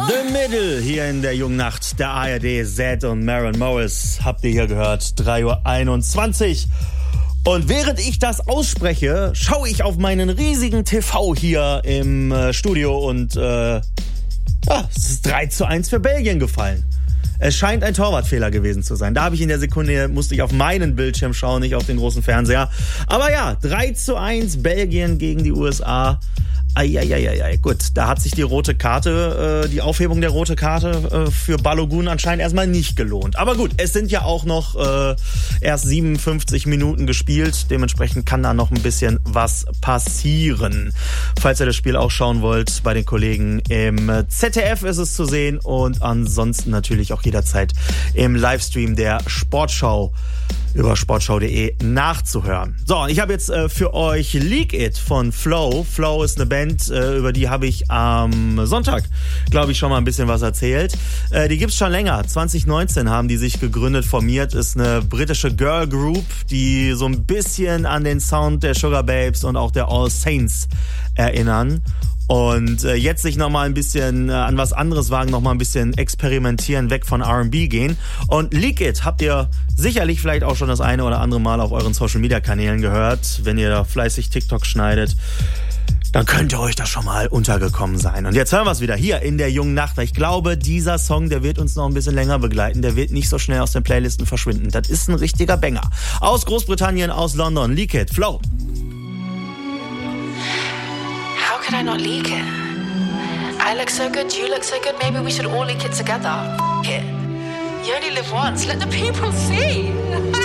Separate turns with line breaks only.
The Middle hier in der jungen Nacht der ARD. Zed und Maren Morris habt ihr hier gehört. 3:21 Uhr. Und während ich das ausspreche, schaue ich auf meinen riesigen TV hier im Studio und es ist 3:1 für Belgien gefallen. Es scheint ein Torwartfehler gewesen zu sein. Da habe ich in der Sekunde, musste ich auf meinen Bildschirm schauen, nicht auf den großen Fernseher. Aber ja, 3:1 Belgien gegen die USA. Eieieiei, gut, da hat sich die rote Karte, die Aufhebung der rote Karte für Balogun anscheinend erstmal nicht gelohnt. Aber gut, es sind ja auch noch erst 57 Minuten gespielt. Dementsprechend kann da noch ein bisschen was passieren. Falls ihr das Spiel auch schauen wollt, bei den Kollegen im ZDF ist es zu sehen und ansonsten natürlich auch jederzeit im Livestream der Sportschau über sportschau.de nachzuhören. So, ich habe jetzt für euch Leak It von Flow. Flow ist eine Band, über die habe ich am Sonntag, glaube ich, schon mal ein bisschen was erzählt. Die gibt's schon länger. 2019 haben die sich gegründet, formiert. Ist eine britische Girl Group, die so ein bisschen an den Sound der Sugar Babes und auch der All Saints erinnern. Und jetzt sich nochmal ein bisschen an was anderes wagen, nochmal ein bisschen experimentieren, weg von R&B gehen. Und Leak It habt ihr sicherlich vielleicht auch schon das eine oder andere Mal auf euren Social-Media-Kanälen gehört. Wenn ihr da fleißig TikTok schneidet, dann könnte euch das schon mal untergekommen sein. Und jetzt hören wir es wieder hier in der jungen Nacht. Ich glaube, dieser Song, der wird uns noch ein bisschen länger begleiten. Der wird nicht so schnell aus den Playlisten verschwinden. Das ist ein richtiger Banger. Aus Großbritannien, aus London. Leak It, Flow.
How could I not leak it? I look so good, you look so good, maybe we should all leak it together. F it. You only live once, let the people see.